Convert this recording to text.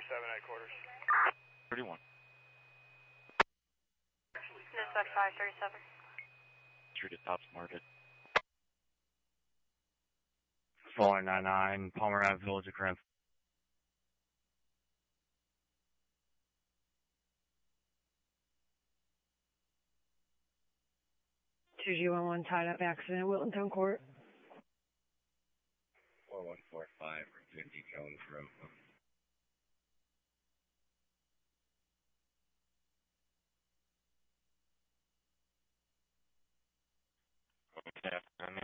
7 quarters. 31. Dispatch 537. Street at Tops Market. 499 Palmer Ave, Village of Corinth. Two G11 tied up accident, Wilton Town Court. 4145 or 50 Jones Road. Okay, and